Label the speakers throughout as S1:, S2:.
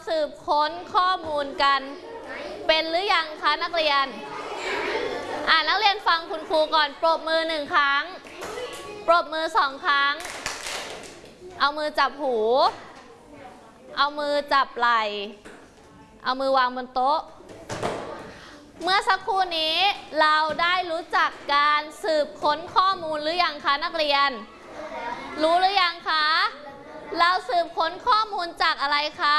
S1: สืบค้นข้อมูลกันเป็นหรือยังคะนักเรียนนักเรียนฟังคุณครูก่อนปรบมือ1 ครั้งปรบมือ2 ครั้งเอามือจับหูเอามือจับไหล่เอามือวางบนโต๊ะเมื่อสักครู่นี้เราได้รู้จักการสืบค้นข้อมูลหรือยังคะนักเรียนรู้หรือยังคะเราสืบค้นข้อมูลจากอะไรคะ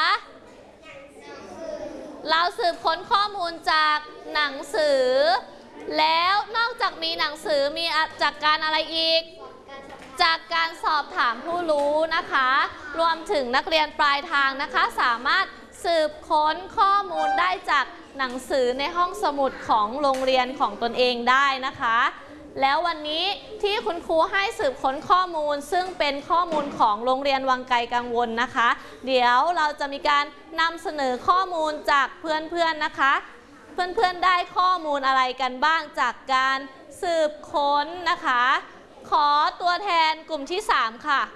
S1: เราสืบค้นข้อมูลจากหนังสือแล้วนอกจากมีหนังสือมีจากการอะไรอีกจากการสอบถามผู้รู้นะคะรวมถึงนักเรียนปลายทางนะคะสามารถสืบค้นข้อมูลได้จากหนังสือในห้องสมุดของโรงเรียนของตนเองได้นะคะแล้ววันนี้ที่คุณครูให้สืบค้นข้อมูลซึ่งเป็นข้อมูลของโรงเรียนวังไกลกังวลนะคะเดี๋ยวเราจะมีการนำเสนอข้อมูลจากเพื่อนๆนะคะเพื่อนๆได้ข้อมูลอะไรกันบ้างจากการสืบค้นนะคะขอตัวแทนกลุ่มที่3ค่ะ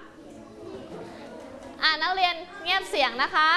S1: นักเรียนเงียบเสียงนะคะ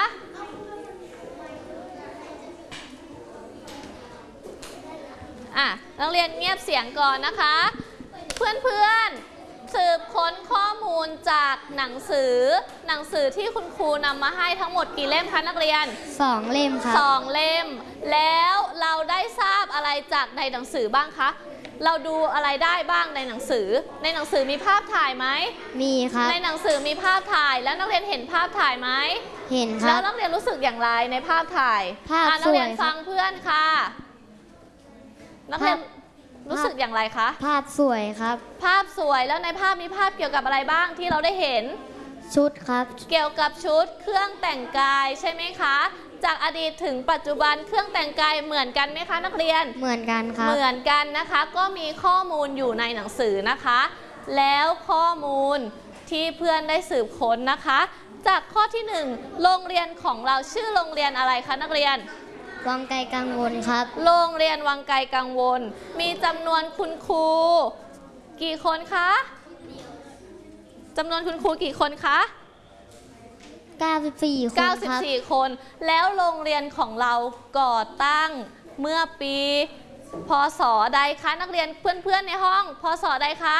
S1: นักเรียนเงียบเสียงก่อนนะคะเพื่อนๆสืบค้นข้อมูลจากหนังสือที่คุณครูนำมาให้ทั้งหมดกี่เล่มคะนักเรียน
S2: 2 เล่มครับ
S1: 2 เล่มแล้วเราได้ทราบอะไรจากในหนังสือบ้างคะเราดูอะไรได้บ้างในหนังสือมีภาพถ่ายไหม
S2: มีครับ
S1: ในหนังสือมีภาพถ่ายแล้วนักเรียนเห็นภาพถ่ายไหม
S2: เห็นครับ
S1: แล้วนักเรียนรู้สึกอย่างไรในภาพถ่ายนักเรียนฟังเพื่อนค่ะนักเรียนรู้สึกอย่างไรคะ
S2: ภาพสวยครับ
S1: ภาพสวยแล้วในภาพมีภาพเกี่ยวกับอะไรบ้างที่เราได้เห็น
S2: ชุดครับ
S1: เกี่ยวกับชุดเครื่องแต่งกายใช่ไหมคะจากอดีตถึงปัจจุบันเครื่องแต่งกายเหมือนกันไหมคะนักเรียน
S2: เหมือนกันครับ
S1: เหมือนกันนะคะก็มีข้อมูลอยู่ในหนังสือนะคะแล้วข้อมูลที่เพื่อนได้สืบค้นนะคะจากข้อที่1โรงเรียนของเราชื่อโรงเรียนอะไรคะนักเรียน
S2: วังไกลกังวลครับ
S1: โรงเรียนวังไกลกังวลมีจำนวนคุณครูกี่คนคะจำนวนคุณครูกี่คนคะ
S2: 94 คนครับ
S1: 94 คนแล้วโรงเรียนของเราก่อตั้งเมื่อปีพ.ศ.ใดคะนักเรียนเพื่อนๆในห้องพ.ศ.ใดคะ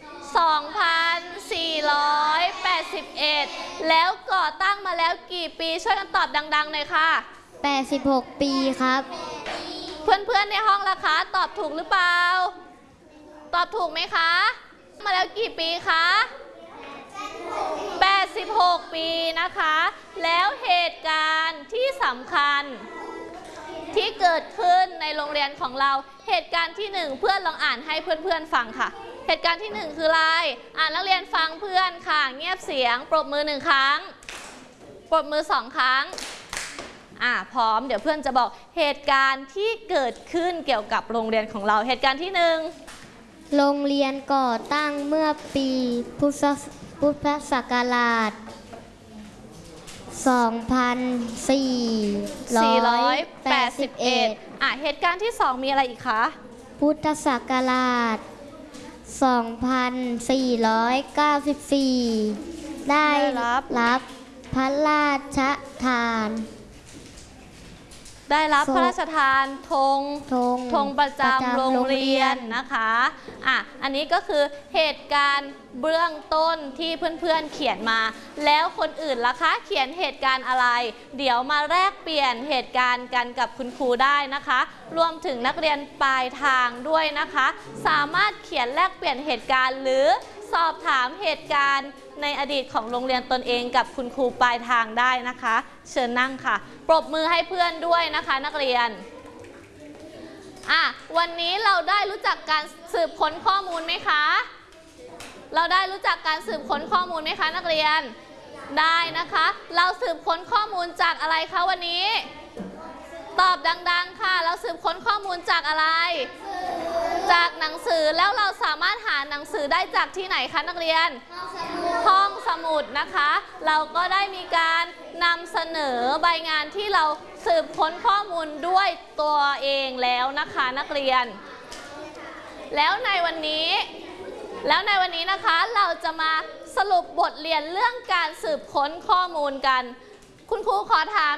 S1: 2481แล้วก่อตั้งมาแล้วกี่ปีช่วยกันตอบดังๆหน่อยค่ะ
S2: 86 ปีครับ
S1: เพื่อนๆในห้องล่ะคะตอบถูกหรือเปล่าตอบถูกไหมคะมาแล้วกี่ปีคะ86 ปีนะคะแล้วเหตุการณ์ที่สำคัญที่เกิดขึ้นในโรงเรียนของเราเหตุการณ์ที่1เพื่อนลองอ่านให้เพื่อนๆฟังค่ะเหตุการณ์ที่1คืออะไรนักเรียนฟังเพื่อนค่ะเงียบเสียงปรบมือ1 ครั้งปรบมือ2 ครั้งพร้อมเดี๋ยวเพื่อนจะบอกเหตุการณ์ที่เกิดขึ้นเกี่ยวกับโรงเรียนของเราเหตุการณ์ที่1
S2: โรงเรียนก่อตั้งเมื่อปีพุทธศักราช
S1: 2481เหตุการณ์ที่2มีอะไรอีกคะ
S2: พุทธศักราช2494ได้รับพระราชทาน
S1: ได้รับพระราชทานธงประจำโรงเรียนนะคะอันนี้ก็คือเหตุการณ์เบื้องต้นที่เพื่อนๆเขียนมาแล้วคนอื่นล่ะคะเขียนเหตุการณ์อะไรเดี๋ยวมาแลกเปลี่ยนเหตุการณ์กันกับคุณครูได้นะคะรวมถึงนักเรียนปลายทางด้วยนะคะสามารถเขียนแลกเปลี่ยนเหตุการณ์หรือสอบถามเหตุการณ์ในอดีตของโรงเรียนตนเองกับคุณครูปลายทางได้นะคะเชิญนั่งค่ะปรบมือให้เพื่อนด้วยนะคะนักเรียนวันนี้เราได้รู้จักการสืบค้นข้อมูลไหมคะเราได้รู้จักการสืบค้นข้อมูลไหมคะนักเรียนได้นะคะเราสืบค้นข้อมูลจากอะไรคะวันนี้ตอบดังๆค่ะเราสืบค้นข้อมูลจากอะไรจากหนังสือแล้วเราสามารถหาหนังสือได้จากที่ไหนคะนักเรียนห้องสมุดนะคะเราก็ได้มีการนำเสนอใบงานที่เราสืบค้นข้อมูลด้วยตัวเองแล้วนะคะนักเรียนแล้วในวันนี้นะคะเราจะมาสรุปบทเรียนเรื่องการสืบค้นข้อมูลกันคุณครูขอถาม